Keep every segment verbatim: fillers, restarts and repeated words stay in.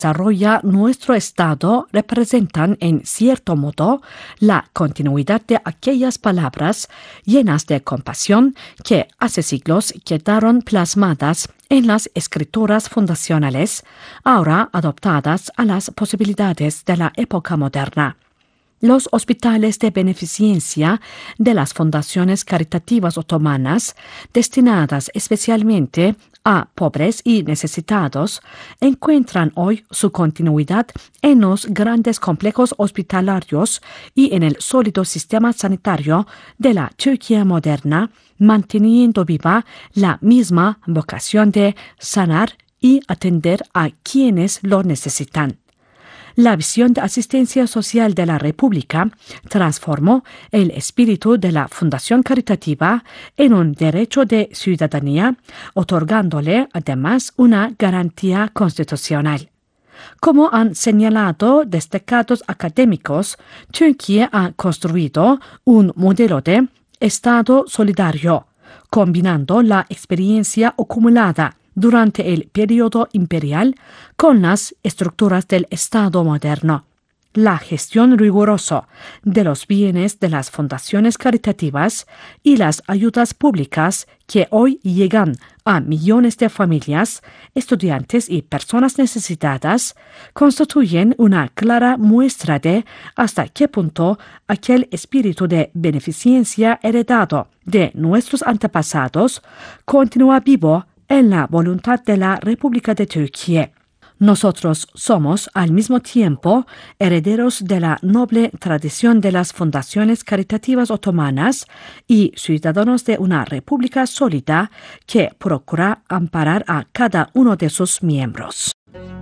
desarrolla nuestro Estado representan en cierto modo la continuidad de aquellas palabras llenas de compasión que hace siglos quedaron plasmadas en las escrituras fundacionales, ahora adoptadas a las posibilidades de la época moderna. Los hospitales de beneficencia de las fundaciones caritativas otomanas, destinadas especialmente a pobres y necesitados, encuentran hoy su continuidad en los grandes complejos hospitalarios y en el sólido sistema sanitario de la Turquía moderna, manteniendo viva la misma vocación de sanar y atender a quienes lo necesitan. La visión de asistencia social de la República transformó el espíritu de la Fundación Caritativa en un derecho de ciudadanía, otorgándole además una garantía constitucional. Como han señalado destacados académicos, Turquía ha construido un modelo de Estado solidario, combinando la experiencia acumulada durante el periodo imperial con las estructuras del Estado moderno. La gestión rigurosa de los bienes de las fundaciones caritativas y las ayudas públicas que hoy llegan a millones de familias, estudiantes y personas necesitadas constituyen una clara muestra de hasta qué punto aquel espíritu de beneficencia heredado de nuestros antepasados continúa vivo en la voluntad de la República de Turquía. Nosotros somos, al mismo tiempo, herederos de la noble tradición de las fundaciones caritativas otomanas y ciudadanos de una república sólida que procura amparar a cada uno de sus miembros.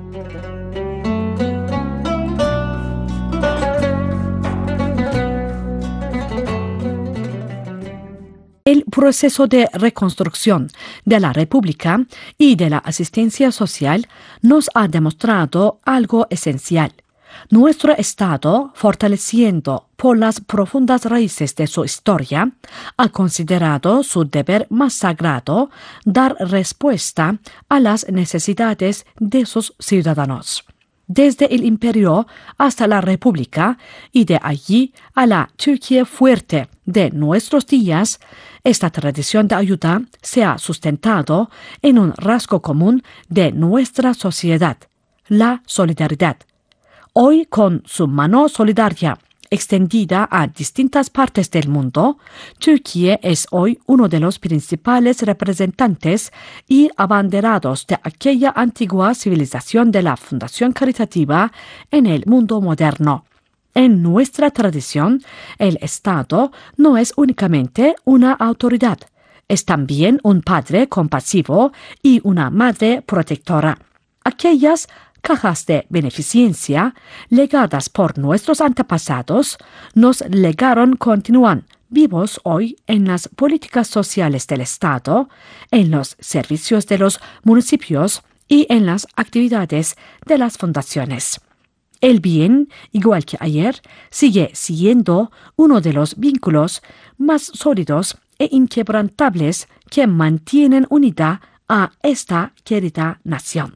El proceso de reconstrucción de la República y de la asistencia social nos ha demostrado algo esencial. Nuestro Estado, fortaleciendo por las profundas raíces de su historia, ha considerado su deber más sagrado dar respuesta a las necesidades de sus ciudadanos. Desde el imperio hasta la República y de allí a la Turquía fuerte de nuestros días, esta tradición de ayuda se ha sustentado en un rasgo común de nuestra sociedad, la solidaridad. Hoy, con su mano solidaria extendida a distintas partes del mundo, Turquía es hoy uno de los principales representantes y abanderados de aquella antigua civilización de la Fundación Caritativa en el mundo moderno. En nuestra tradición, el Estado no es únicamente una autoridad, es también un padre compasivo y una madre protectora. Aquellas cajas de beneficencia legadas por nuestros antepasados nos legaron continúan vivos hoy en las políticas sociales del Estado, en los servicios de los municipios y en las actividades de las fundaciones. El bien, igual que ayer, sigue siendo uno de los vínculos más sólidos e inquebrantables que mantienen unida a esta querida nación.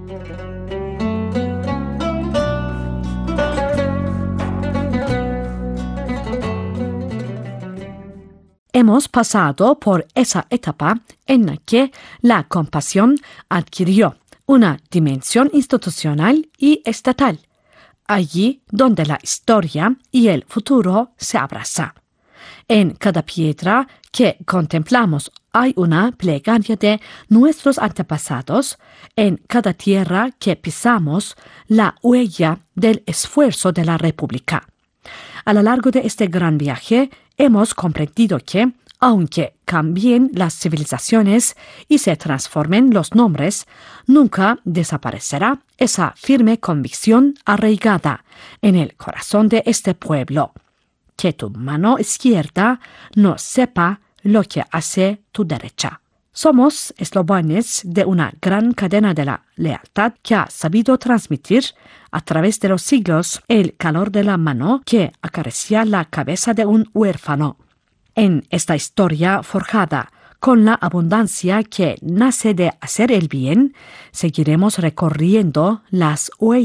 Hemos pasado por esa etapa en la que la compasión adquirió una dimensión institucional y estatal, allí donde la historia y el futuro se abrazan. En cada piedra que contemplamos hay una plegaria de nuestros antepasados, en cada tierra que pisamos la huella del esfuerzo de la República. A lo largo de este gran viaje hemos comprendido que, aunque cambien las civilizaciones y se transformen los nombres, nunca desaparecerá esa firme convicción arraigada en el corazón de este pueblo. Que tu mano izquierda no sepa lo que hace tu derecha. Somos eslabones de una gran cadena de la lealtad que ha sabido transmitir a través de los siglos el calor de la mano que acaricia la cabeza de un huérfano. En esta historia forjada Con la abundancia que nace de hacer el bien, seguiremos recorriendo las huellas